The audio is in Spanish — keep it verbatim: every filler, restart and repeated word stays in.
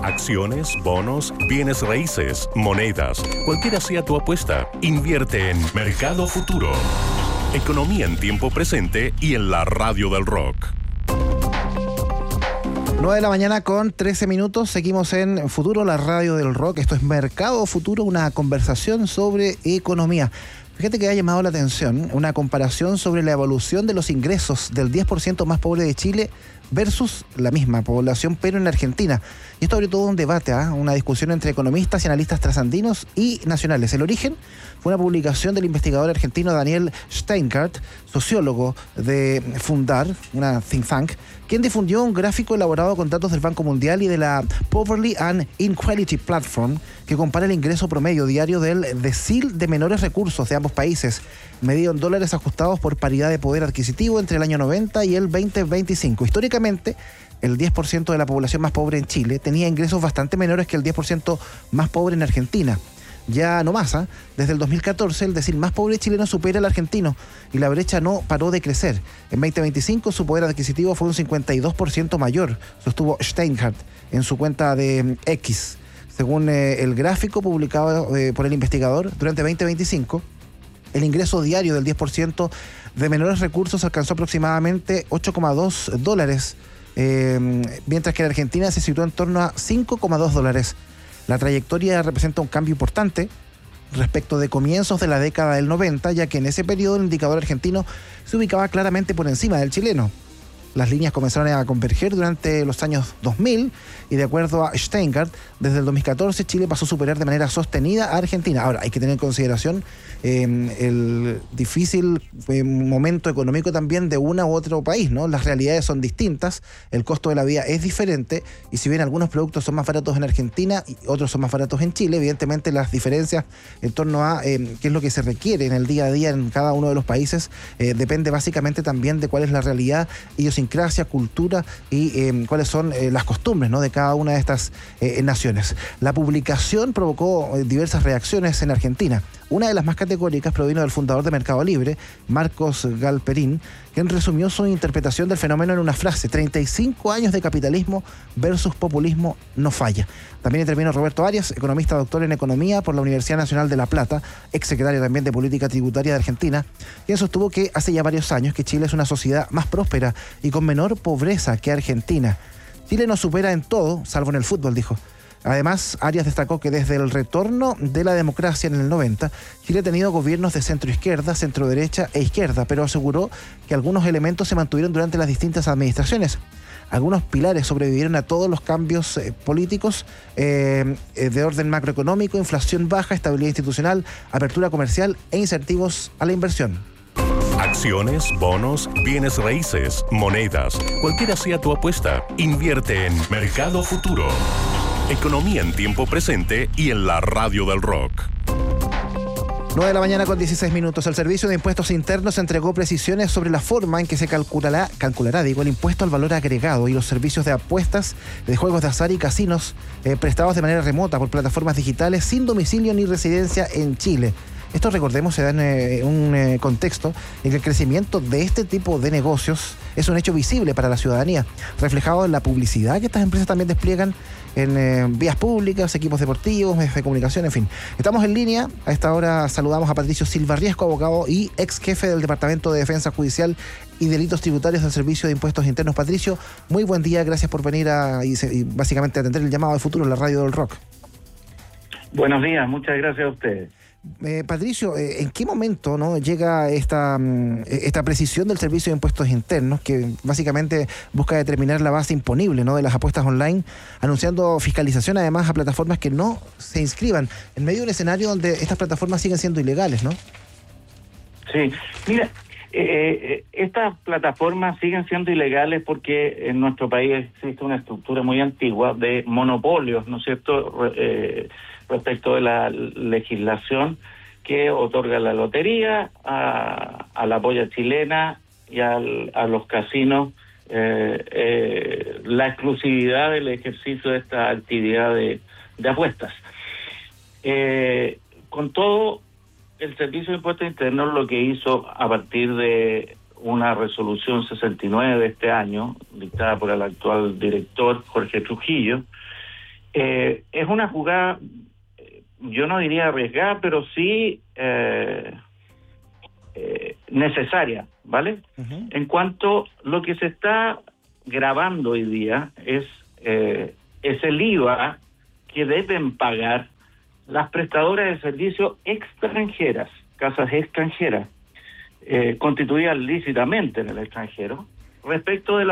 Acciones, bonos, bienes raíces, monedas. Cualquiera sea tu apuesta, invierte en Mercado Futuro. Economía en tiempo presente y en la radio del rock. nueve de la mañana con trece minutos. Seguimos en Futuro, la radio del rock. Esto es Mercado Futuro, una conversación sobre economía. Fíjate que ha llamado la atención una comparación sobre la evolución de los ingresos del diez por ciento más pobre de Chile versus la misma población, pero en Argentina. Y esto abrió todo un debate, ¿eh? una discusión entre economistas y analistas trasandinos y nacionales. El origen fue una publicación del investigador argentino Daniel Steinkart, sociólogo de Fundar, una think tank, quien difundió un gráfico elaborado con datos del Banco Mundial y de la Poverty and Inequality Platform, que compara el ingreso promedio diario del decil de menores recursos de ambos países, medido en dólares ajustados por paridad de poder adquisitivo entre el año noventa y el veinte veinticinco. Históricamente, el diez por ciento de la población más pobre en Chile tenía ingresos bastante menores que el diez por ciento más pobre en Argentina. Ya no más, ¿eh? Desde el dos mil catorce, el decil más pobre chileno supera al argentino y la brecha no paró de crecer. En veinte veinticinco, su poder adquisitivo fue un cincuenta y dos por ciento mayor, sostuvo Steinkart en su cuenta de X. Según eh, el gráfico publicado eh, por el investigador, durante veinte veinticinco, el ingreso diario del diez por ciento de menores recursos alcanzó aproximadamente ocho coma dos dólares, eh, mientras que en Argentina se situó en torno a cinco coma dos dólares. La trayectoria representa un cambio importante respecto de comienzos de la década del noventa, ya que en ese periodo el indicador argentino se ubicaba claramente por encima del chileno. Las líneas comenzaron a converger durante los años dos mil y, de acuerdo a Steinkart, desde el dos mil catorce Chile pasó a superar de manera sostenida a Argentina. Ahora, hay que tener en consideración eh, el difícil eh, momento económico también de una u otro país, ¿no? Las realidades son distintas, el costo de la vida es diferente y si bien algunos productos son más baratos en Argentina y otros son más baratos en Chile, evidentemente las diferencias en torno a eh, qué es lo que se requiere en el día a día en cada uno de los países eh, depende básicamente también de cuál es la realidad y idiosincrasia, cultura y eh, cuáles son eh, las costumbres, ¿no?, de cada una de estas eh, naciones. La publicación provocó eh, diversas reacciones en Argentina. Una de las más categóricas provino del fundador de Mercado Libre, Marcos Galperín, quien resumió su interpretación del fenómeno en una frase: treinta y cinco años de capitalismo versus populismo no falla. También intervino Roberto Arias, economista doctor en Economía por la Universidad Nacional de La Plata, exsecretario también de Política Tributaria de Argentina, quien sostuvo que hace ya varios años que Chile es una sociedad más próspera y con menor pobreza que Argentina. Chile nos supera en todo, salvo en el fútbol, dijo. Además, Arias destacó que desde el retorno de la democracia en el noventa, Chile ha tenido gobiernos de centro-izquierda, centro-derecha e izquierda, pero aseguró que algunos elementos se mantuvieron durante las distintas administraciones. Algunos pilares sobrevivieron a todos los cambios eh, políticos eh, de orden macroeconómico, inflación baja, estabilidad institucional, apertura comercial e incentivos a la inversión. Acciones, bonos, bienes raíces, monedas. Cualquiera sea tu apuesta, invierte en Mercado Futuro. Economía en tiempo presente y en la radio del rock. nueve de la mañana con dieciséis minutos. El Servicio de Impuestos Internos entregó precisiones sobre la forma en que se calculará, calculará digo, el impuesto al valor agregado y los servicios de apuestas, de juegos de azar y casinos eh, prestados de manera remota por plataformas digitales sin domicilio ni residencia en Chile. Esto, recordemos, se da en eh, un eh, contexto en que el crecimiento de este tipo de negocios es un hecho visible para la ciudadanía, reflejado en la publicidad que estas empresas también despliegan en eh, vías públicas, equipos deportivos, medios de comunicación, en fin. Estamos en línea. A esta hora saludamos a Patricio Silva Riesco, abogado y ex jefe del Departamento de Defensa Judicial y Delitos Tributarios del Servicio de Impuestos Internos. Patricio, muy buen día. Gracias por venir a y, y básicamente atender el llamado de futuro en la radio del rock. Buenos días, muchas gracias a ustedes. Eh, Patricio, eh, ¿en qué momento no llega esta, esta precisión del Servicio de Impuestos Internos, que básicamente busca determinar la base imponible, ¿no?, de las apuestas online, anunciando fiscalización además a plataformas que no se inscriban, en medio de un escenario donde estas plataformas siguen siendo ilegales, ¿no? Sí, mira, eh, estas plataformas siguen siendo ilegales porque en nuestro país existe una estructura muy antigua de monopolios, ¿no es cierto?, eh, respecto de la legislación que otorga la lotería a, a la polla chilena y al, a los casinos eh, eh, la exclusividad del ejercicio de esta actividad de, de apuestas. Eh, con todo, el Servicio de Impuestos Internos lo que hizo a partir de una resolución sesenta y nueve de este año, dictada por el actual director Jorge Trujillo, Eh, es una jugada, yo no diría arriesgada, pero sí eh, eh, necesaria, ¿vale? Uh-huh. En cuanto a lo que se está grabando hoy día es, eh, es el I V A que deben pagar las prestadoras de servicios extranjeras, casas extranjeras, eh, constituidas lícitamente en el extranjero, respecto de la